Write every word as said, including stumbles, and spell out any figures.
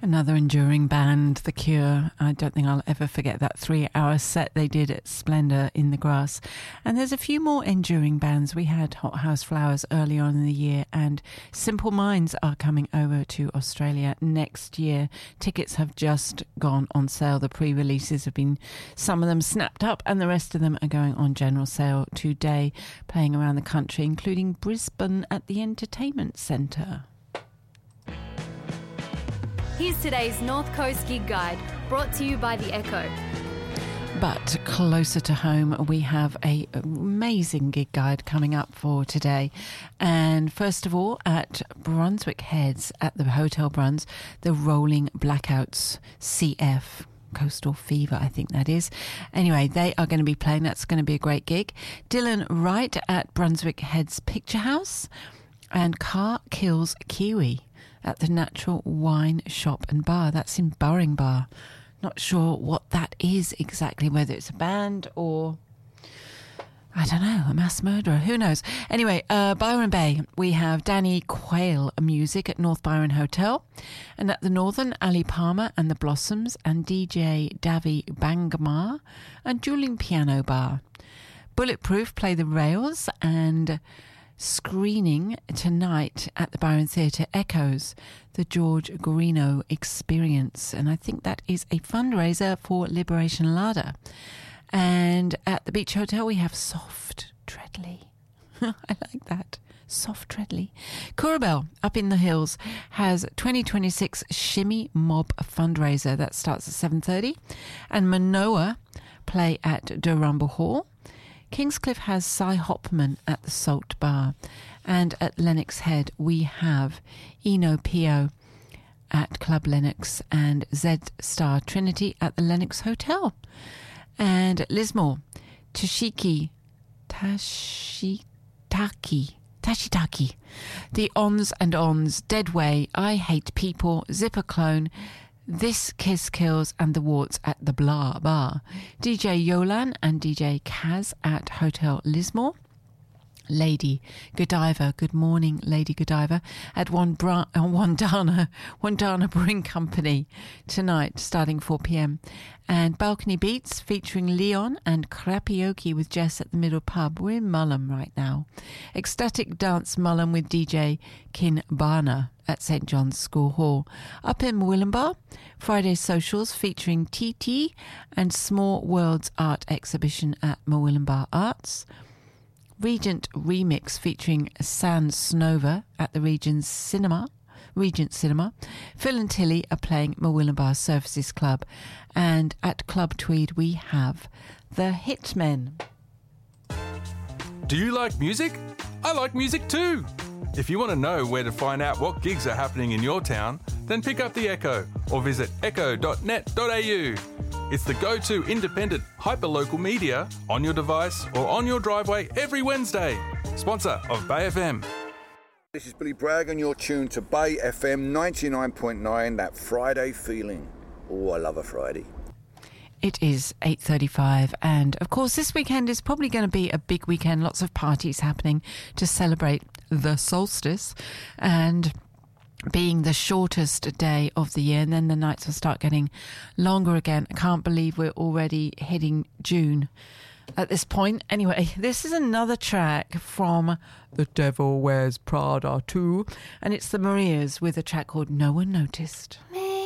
Another enduring band, The Cure. I don't think I'll ever forget that three-hour set they did at Splendour in the Grass. And there's a few more enduring bands. We had Hot House Flowers early on in the year, and Simple Minds are coming over to Australia next year. Tickets have just gone on sale. The pre-releases have been, some of them snapped up, and the rest of them are going on general sale today, playing around the country, including Brisbane at the Entertainment Centre. Here's today's North Coast Gig Guide, brought to you by The Echo. But closer to home, we have an amazing gig guide coming up for today. And first of all, at Brunswick Heads at the Hotel Bruns, the Rolling Blackouts C F. Coastal Fever, I think that is. Anyway, they are going to be playing. That's going to be a great gig. Dylan Wright at Brunswick Heads Picture House. And Car Kills Kiwi at the Natural Wine Shop and Bar. That's in Burring Bar. Not sure what that is exactly, whether it's a band or, I don't know, a mass murderer. Who knows? Anyway, uh, Byron Bay, we have Danny Quayle Music at North Byron Hotel. And at the Northern, Ali Palmer and the Blossoms and D J Davy Bangamar and Dueling Piano Bar. Bulletproof play the Rails, and screening tonight at the Byron Theatre Echoes, the George Gorino Experience, and I think that is a fundraiser for Liberation Larder. And at the Beach Hotel we have Soft Treadley. I like that. Soft Treadley. Coorabell up in the hills has twenty twenty-six Shimmy Mob fundraiser that starts at seven thirty, and Manoa play at Durumba Hall. Kingscliff has Cy Hopman at the Salt Bar. And at Lennox Head, we have Eno Pio at Club Lennox and Z Star Trinity at the Lennox Hotel. And at Lismore, Tashiki, Tashitaki, Tashitaki, The Ons and Ons, Deadway, I Hate People, Zipper Clone, This Kiss Kills and the Warts at the Blah Bar. D J Yolan and D J Kaz at Hotel Lismore. Lady Godiva, good morning, Lady Godiva, at Wandra- uh, Wandana, Wandana Brewing Company tonight, starting four p.m. And Balcony Beats featuring Leon and Crapioke with Jess at the Middle Pub. We're in Mullum right now. Ecstatic Dance Mullum with D J Kinbana at Saint John's School Hall. Up in Murwillumbah, Friday Socials featuring T T and Small Worlds Art Exhibition at Murwillumbah Arts. Regent Remix featuring San Snova at the Regent's Cinema. Regent Cinema. Phil and Tilly are playing Murwillumbah Services Club. And at Club Tweed we have The Hitmen. Do you like music? I like music too. If you want to know where to find out what gigs are happening in your town, then pick up The Echo or visit echo dot net dot a u. It's the go-to independent hyperlocal media on your device or on your driveway every Wednesday. Sponsor of Bay F M. This is Billy Bragg and you're tuned to Bay F M ninety-nine point nine, that Friday feeling. Oh, I love a Friday. It is eight thirty-five, and of course this weekend is probably going to be a big weekend. Lots of parties happening to celebrate the solstice and being the shortest day of the year, and then the nights will start getting longer again. I can't believe we're already hitting June at this point. Anyway, this is another track from The Devil Wears Prada two, and it's the Marias with a track called No One Noticed. Me